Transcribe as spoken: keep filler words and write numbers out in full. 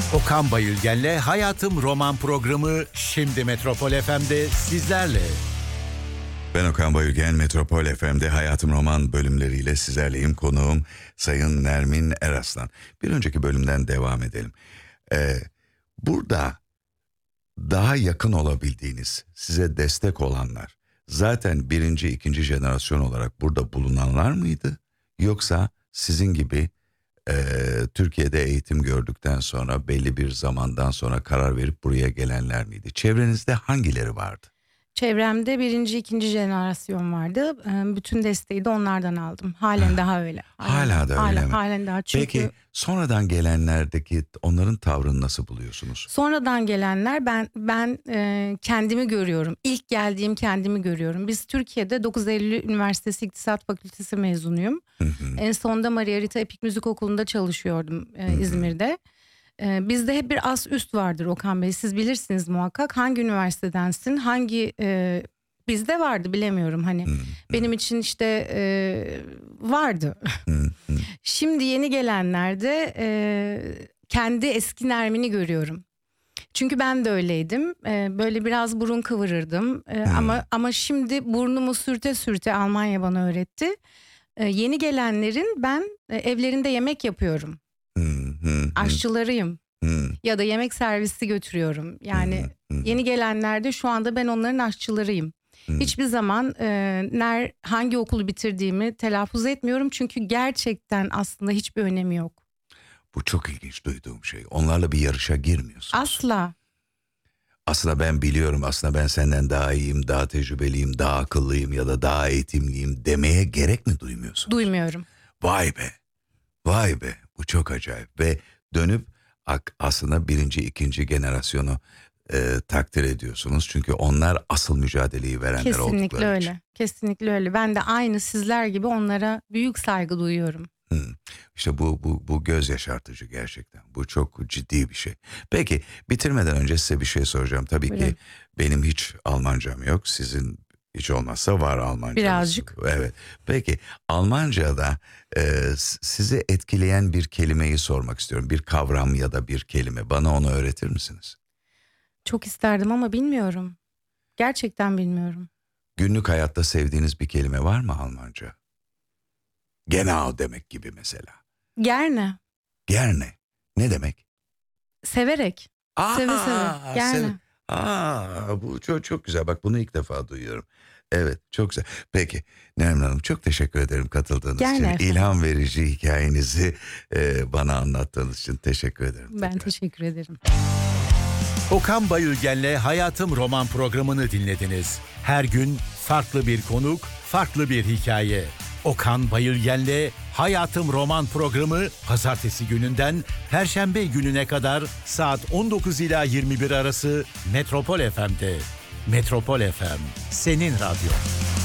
Okan Bayülgen'le Hayatım Roman programı şimdi Metropol F M'de sizlerle. Ben Okan Bayülgen, Metropol F M'de Hayatım Roman bölümleriyle sizlerleyim. Konuğum Sayın Nermin Eraslan. Bir önceki bölümden devam edelim. Ee, burada daha yakın olabildiğiniz, size destek olanlar, zaten birinci, ikinci jenerasyon olarak burada bulunanlar mıydı? Yoksa sizin gibi e, Türkiye'de eğitim gördükten sonra belli bir zamandan sonra karar verip buraya gelenler miydi? Çevrenizde hangileri vardı? Çevremde birinci, ikinci jenerasyon vardı. Bütün desteği de onlardan aldım. Halen daha öyle. Halen, Hala da öyle halen, mi? Halen daha. Çünkü Peki sonradan gelenlerdeki onların tavrını nasıl buluyorsunuz? sonradan gelenler ben ben e, kendimi görüyorum. İlk geldiğim kendimi görüyorum. Biz Türkiye'de dokuz Eylül Üniversitesi İktisat Fakültesi mezunuyum. Hı hı. En sonunda Maria Rita Epik Müzik Okulu'nda çalışıyordum e, İzmir'de. Ee, bizde hep bir as üst vardır Okan Bey. Siz bilirsiniz muhakkak. Hangi üniversitedensin? Hangi e, bizde vardı bilemiyorum hani. Hı hı. Benim için işte e, vardı. Hı hı. Şimdi yeni gelenlerde e, kendi eski Nermin'i görüyorum. Çünkü ben de öyleydim. E, böyle biraz burun kıvırırdım. E, Hmm. ama ama şimdi burnumu sürte sürte Almanya bana öğretti. E, yeni gelenlerin ben e, evlerinde yemek yapıyorum. Hı hı hı. Aşçılarıyım. Hı Ya da yemek servisi götürüyorum. Yani hı hı. yeni gelenlerde şu anda ben onların aşçılarıyım. Hı. Hiçbir zaman e, ner hangi okulu bitirdiğimi telaffuz etmiyorum. Çünkü gerçekten aslında hiçbir önemi yok. Bu çok ilginç duyduğum şey. Onlarla bir yarışa girmiyorsunuz. Asla. Aslında ben biliyorum, aslında ben senden daha iyiyim, daha tecrübeliyim, daha akıllıyım ya da daha eğitimliyim demeye gerek mi duymuyorsunuz? Duymuyorum. Vay be, vay be, bu çok acayip. Ve dönüp ak- aslında birinci, ikinci generasyonu e, takdir ediyorsunuz. Çünkü onlar asıl mücadeleyi verenler Kesinlikle oldukları için. öyle. Kesinlikle öyle. Ben de aynı sizler gibi onlara büyük saygı duyuyorum. Hı. İşte bu, bu, bu göz yaşartıcı gerçekten. Bu çok ciddi bir şey. Peki bitirmeden önce size bir şey soracağım. Tabii Buyurun. ki benim hiç Almancam yok. Sizin hiç olmazsa var Almancanız. Birazcık. Evet. Peki Almanca'da e, s- sizi etkileyen bir kelimeyi sormak istiyorum. Bir kavram ya da bir kelime. Bana onu öğretir misiniz? Çok isterdim ama bilmiyorum. Gerçekten bilmiyorum. Günlük hayatta sevdiğiniz bir kelime var mı Almanca? Genau demek gibi mesela. Gerne. Gerne. Ne demek? Severek. Aa, Seve seve. Gerne. sev- Aa, bu çok çok güzel. Bak bunu ilk defa duyuyorum. Evet, çok güzel. Peki Nermin Hanım, çok teşekkür ederim katıldığınız Gel için. efendim. İlham verici hikayenizi e, bana anlattığınız için teşekkür ederim. Ben tekrar. teşekkür ederim. Okan Bayülgen'le Hayatım Roman programını dinlediniz. Her gün farklı bir konuk, farklı bir hikaye. Okan Bayülgen'le Hayatım Roman programı pazartesi gününden perşembe gününe kadar saat on dokuz ila yirmi bir arası Metropol F M'de. Metropol F M, senin radyo.